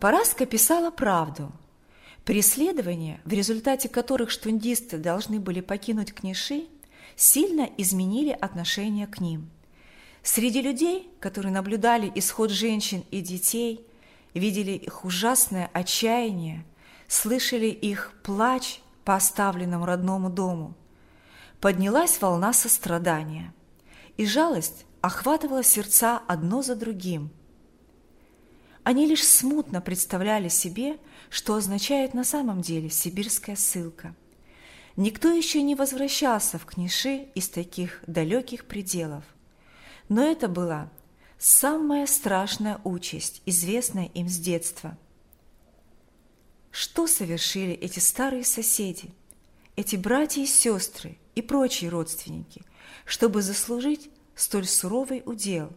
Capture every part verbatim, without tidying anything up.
Параска писала правду. Преследования, в результате которых штундисты должны были покинуть Книши, сильно изменили отношение к ним. Среди людей, которые наблюдали исход женщин и детей, видели их ужасное отчаяние, слышали их плач по оставленному родному дому, поднялась волна сострадания, и жалость охватывала сердца одно за другим. Они лишь смутно представляли себе, что означает на самом деле сибирская ссылка. Никто еще не возвращался в Книши из таких далеких пределов. Но это была самая страшная участь, известная им с детства. Что совершили эти старые соседи, эти братья и сестры и прочие родственники, чтобы заслужить столь суровый удел?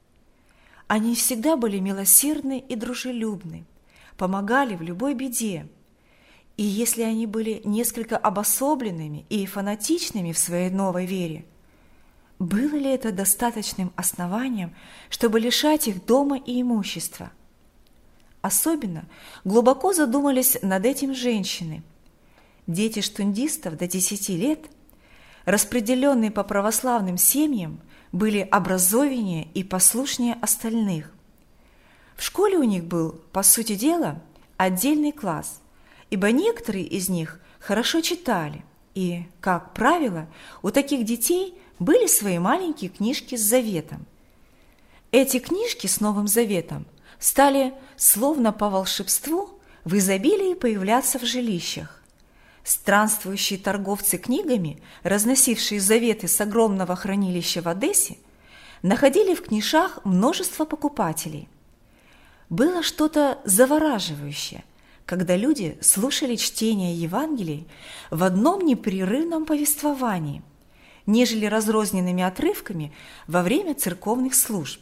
Они всегда были милосердны и дружелюбны, помогали в любой беде. И если они были несколько обособленными и фанатичными в своей новой вере, было ли это достаточным основанием, чтобы лишать их дома и имущества? Особенно глубоко задумались над этим женщины. Дети штундистов до десяти лет, распределенные по православным семьям, были образованнее и послушнее остальных. В школе у них был, по сути дела, отдельный класс, ибо некоторые из них хорошо читали, и, как правило, у таких детей были свои маленькие книжки с заветом. Эти книжки с Новым Заветом стали, словно по волшебству, в изобилии появляться в жилищах. Странствующие торговцы книгами, разносившие заветы с огромного хранилища в Одессе, находили в книжах множество покупателей. Было что-то завораживающее, когда люди слушали чтение Евангелий в одном непрерывном повествовании, нежели разрозненными отрывками во время церковных служб.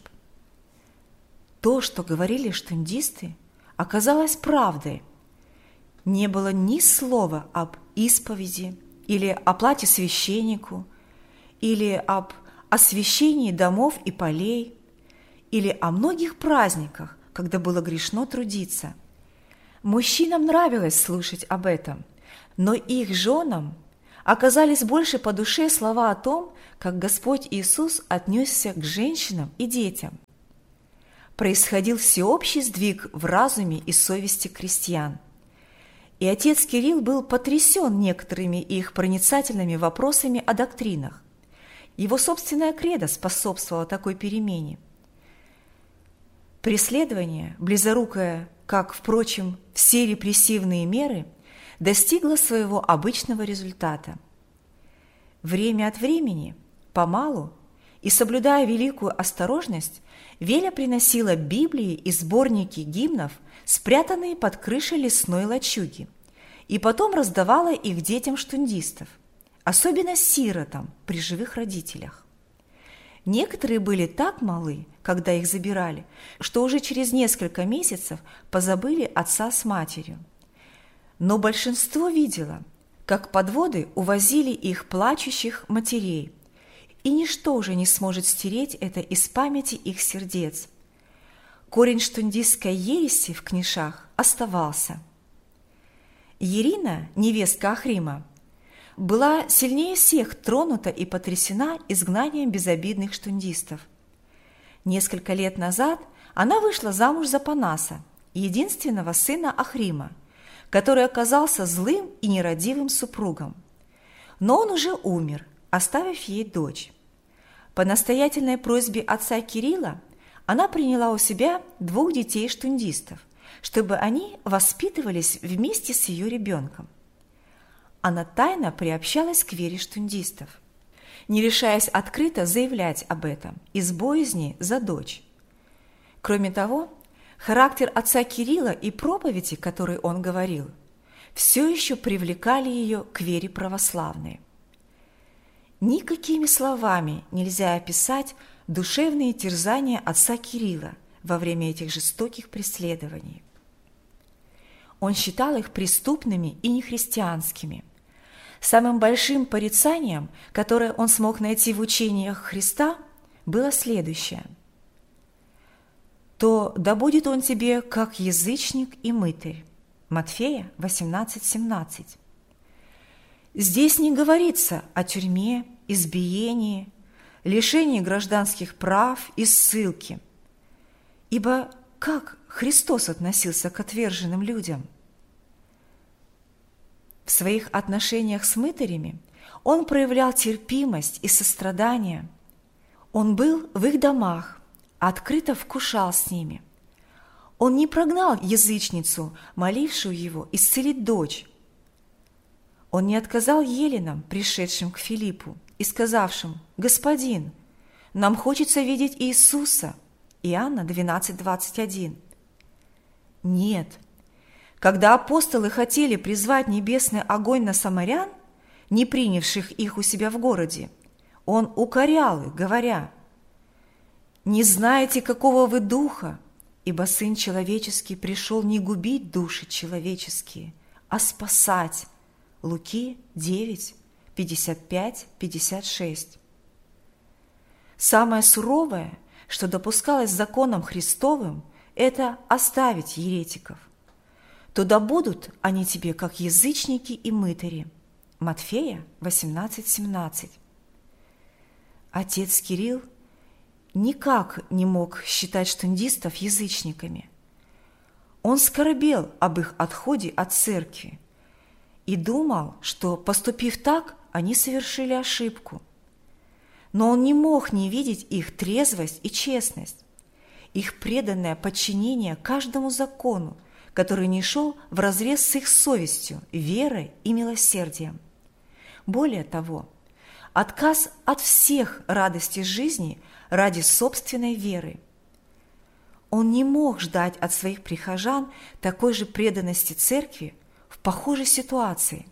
То, что говорили штундисты, оказалось правдой. Не было ни слова об исповеди или оплате священнику, или об освящении домов и полей, или о многих праздниках, когда было грешно трудиться. Мужчинам нравилось слушать об этом, но их женам оказались больше по душе слова о том, как Господь Иисус отнесся к женщинам и детям. Происходил всеобщий сдвиг в разуме и совести крестьян. И отец Кирилл был потрясен некоторыми их проницательными вопросами о доктринах. Его собственная кредо способствовало такой перемене. Преследование, близорукое, как, впрочем, все репрессивные меры, достигло своего обычного результата. Время от времени, помалу, и соблюдая великую осторожность, Веля приносила Библии и сборники гимнов, спрятанные под крышей лесной лачуги, и потом раздавала их детям штундистов, особенно сиротам при живых родителях. Некоторые были так малы, когда их забирали, что уже через несколько месяцев позабыли отца с матерью. Но большинство видело, как подводы увозили их плачущих матерей, и ничто уже не сможет стереть это из памяти их сердец. Корень штундистской ереси в Книшах оставался. Ирина, невестка Ахрима, была сильнее всех тронута и потрясена изгнанием безобидных штундистов. Несколько лет назад она вышла замуж за Панаса, единственного сына Ахрима, который оказался злым и нерадивым супругом. Но он уже умер, оставив ей дочь. По настоятельной просьбе отца Кирилла она приняла у себя двух детей-штундистов, чтобы они воспитывались вместе с ее ребенком. Она тайно приобщалась к вере штундистов, не решаясь открыто заявлять об этом из боязни за дочь. Кроме того, характер отца Кирилла и проповеди, которые он говорил, все еще привлекали ее к вере православной. Никакими словами нельзя описать душевные терзания отца Кирилла во время этих жестоких преследований. Он считал их преступными и нехристианскими. Самым большим порицанием, которое он смог найти в учениях Христа, было следующее. то да будет он тебе, как язычник и мытарь». Матфея восемнадцать семнадцать. Здесь не говорится о тюрьме, избиении, лишении гражданских прав и ссылке. Ибо как Христос относился к отверженным людям? В своих отношениях с мытарями Он проявлял терпимость и сострадание. Он был в их домах, открыто вкушал с ними. Он не прогнал язычницу, молившую Его исцелить дочь. Он не отказал еленам, пришедшим к Филиппу, и сказавшим: «Господин, нам хочется видеть Иисуса». Иоанна двенадцать двадцать один. Нет, когда апостолы хотели призвать небесный огонь на самарян, не принявших их у себя в городе, Он укорял их, говоря: «Не знаете, какого вы духа, ибо Сын Человеческий пришел не губить души человеческие, а спасать». Луки девять пятьдесят пять пятьдесят шесть. Самое суровое, что допускалось законом Христовым, это оставить еретиков. «То да будут они тебе, как язычники и мытари». Матфея восемнадцать семнадцать. Отец Кирилл никак не мог считать штундистов язычниками. Он скорбел об их отходе от церкви и думал, что, поступив так, они совершили ошибку. Но он не мог не видеть их трезвость и честность, их преданное подчинение каждому закону, который не шел вразрез с их совестью, верой и милосердием. Более того, отказ от всех радостей жизни ради собственной веры. Он не мог ждать от своих прихожан такой же преданности церкви в похожей ситуации.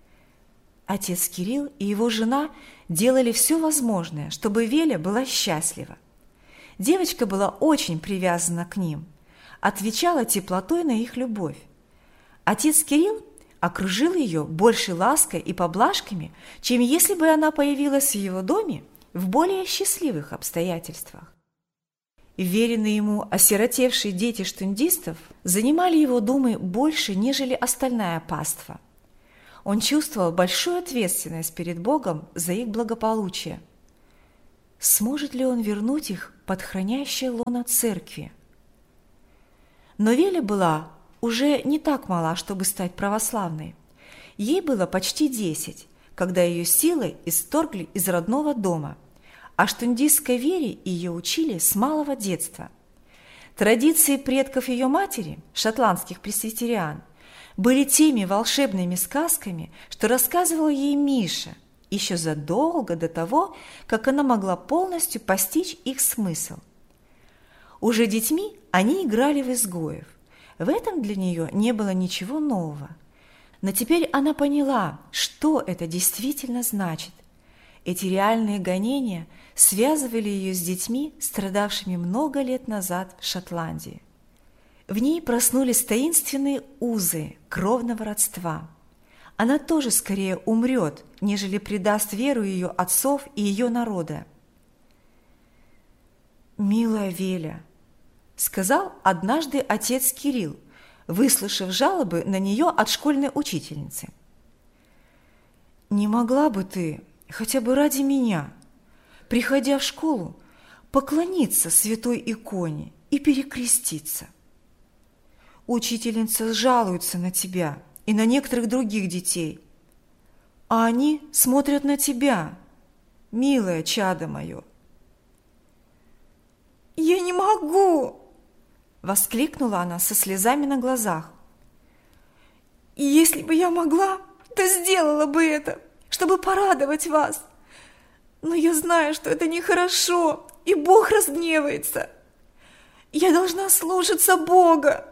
Отец Кирилл и его жена делали все возможное, чтобы Веля была счастлива. Девочка была очень привязана к ним, отвечала теплотой на их любовь. Отец Кирилл окружил ее большей лаской и поблажками, чем если бы она появилась в его доме в более счастливых обстоятельствах. Веренные ему осиротевшие дети штундистов занимали его думы больше, нежели остальная паства. Он чувствовал большую ответственность перед Богом за их благополучие. Сможет ли он вернуть их под хранящее лоно церкви? Но Веля была уже не так мала, чтобы стать православной. Ей было почти десять, когда ее силой исторгли из родного дома, а штундистской вере ее учили с малого детства. Традиции предков ее матери, шотландских пресвитериан, были теми волшебными сказками, что рассказывал ей Миша еще задолго до того, как она могла полностью постичь их смысл. Уже детьми они играли в изгоев. В этом для нее не было ничего нового. Но теперь она поняла, что это действительно значит. Эти реальные гонения связывали ее с детьми, страдавшими много лет назад в Шотландии. В ней проснулись таинственные узы кровного родства. Она тоже скорее умрет, нежели предаст веру ее отцов и ее народа. «Милая Веля», – сказал однажды отец Кирилл, выслушав жалобы на нее от школьной учительницы. «Не могла бы ты, хотя бы ради меня, приходя в школу, поклониться святой иконе и перекреститься? Учительница жалуется на тебя и на некоторых других детей, а они смотрят на тебя, милое чадо мое». «Я не могу!» – воскликнула она со слезами на глазах. «Если бы я могла, то сделала бы это, чтобы порадовать вас. Но я знаю, что это нехорошо, и Бог разгневается. Я должна слушаться Бога».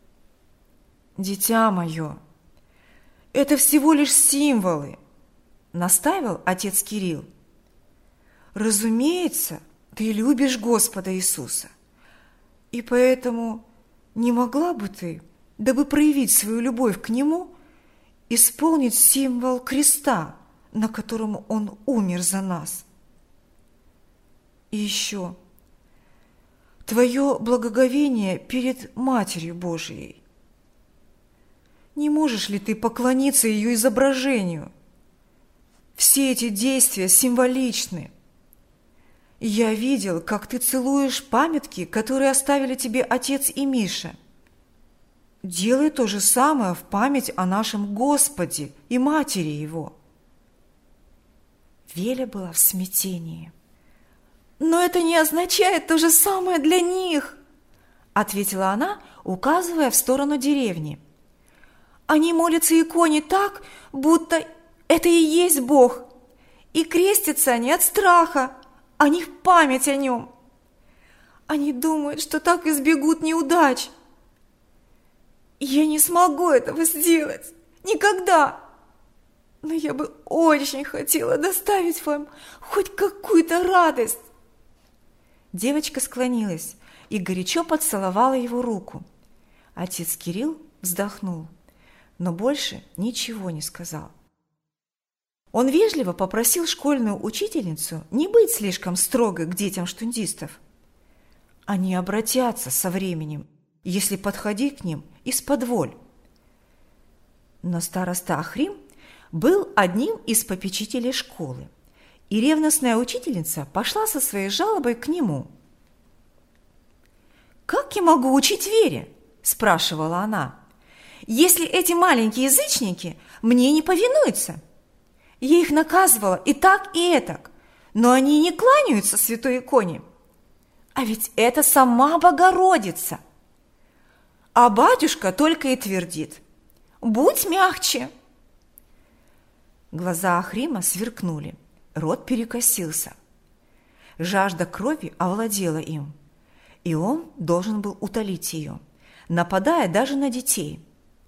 «Дитя мое, это всего лишь символы», – настаивал отец Кирилл. «Разумеется, ты любишь Господа Иисуса, и поэтому не могла бы ты, дабы проявить свою любовь к Нему, исполнить символ креста, на котором Он умер за нас? И еще, твое благоговение перед Матерью Божией? Не можешь ли ты поклониться ее изображению? Все эти действия символичны. Я видел, как ты целуешь памятки, которые оставили тебе отец и Миша. Делай то же самое в память о нашем Господе и Матери Его. Веля была в смятении. «Но это не означает то же самое для них», – ответила она, указывая в сторону деревни. «Они молятся иконе так, будто это и есть Бог, и крестятся они от страха, а не в память о нем. Они думают, что так избегут неудач. Я не смогу этого сделать, никогда. Но я бы очень хотела доставить вам хоть какую-то радость». Девочка склонилась и горячо поцеловала его руку. Отец Кирилл вздохнул, но больше ничего не сказал. Он вежливо попросил школьную учительницу не быть слишком строгой к детям штундистов. Они обратятся со временем, если подходить к ним исподволь. Но староста Ахрим был одним из попечителей школы, и ревностная учительница пошла со своей жалобой к нему. «Как я могу учить вере?» – спрашивала она. «Если эти маленькие язычники мне не повинуются? Я их наказывала и так, и этак, но они не кланяются святой иконе. А ведь это сама Богородица. А батюшка только и твердит: будь мягче». Глаза Ахрима сверкнули, рот перекосился. Жажда крови овладела им, и он должен был утолить ее, нападая даже на детей.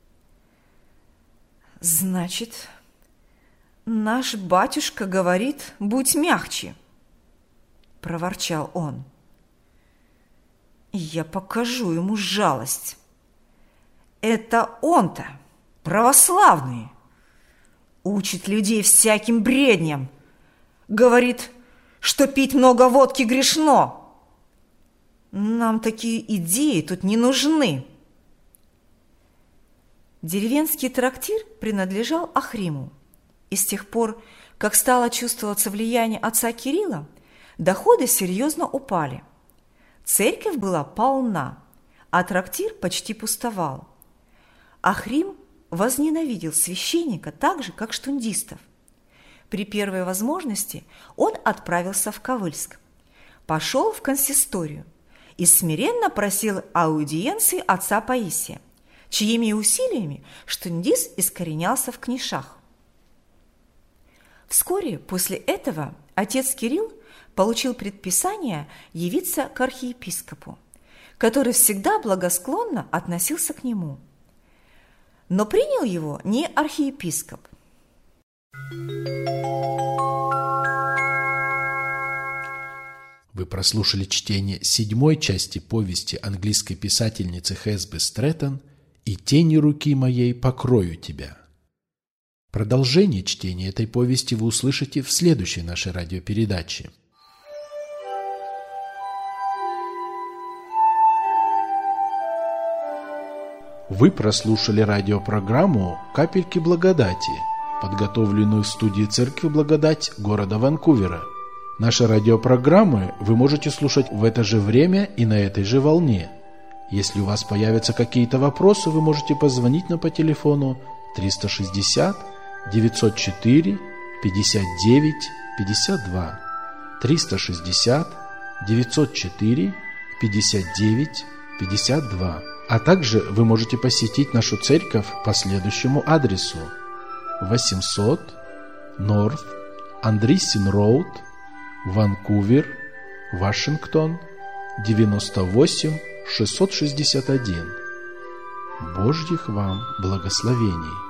«Значит, наш батюшка говорит: будь мягче», – проворчал он. «Я покажу ему жалость. Это он-то, православный, учит людей всяким бредням, говорит, что пить много водки грешно. Нам такие идеи тут не нужны». Деревенский трактир принадлежал Ахриму, и с тех пор, как стало чувствоваться влияние отца Кирилла, доходы серьезно упали. Церковь была полна, а трактир почти пустовал. Ахрим возненавидел священника так же, как штундистов. При первой возможности он отправился в Ковыльск, пошел в консисторию и смиренно просил аудиенции отца Паисия, чьими усилиями штундист искоренялся в Книшах. Вскоре после этого отец Кирилл получил предписание явиться к архиепископу, который всегда благосклонно относился к нему. Но принял его не архиепископ. Вы прослушали чтение седьмой части повести английской писательницы Хэсби Стрэттон «И тенью руки моей покрою тебя». Продолжение чтения этой повести вы услышите в следующей нашей радиопередаче. Вы прослушали радиопрограмму «Капельки благодати», подготовленную в студии Церкви Благодать города Ванкувера. Наши радиопрограммы вы можете слушать в это же время и на этой же волне. Если у вас появятся какие-то вопросы, вы можете позвонить нам по телефону триста шестьдесят девятьсот четыре пятьдесят девять пятьдесят два, триста шестьдесят девятьсот четыре пятьдесят девять пятьдесят два. А также вы можете посетить нашу церковь по следующему адресу: восемьсот North Andreessen Road, Ванкувер, Вашингтон, девяносто восемь шестьсот шестьдесят один. Божьих вам благословений!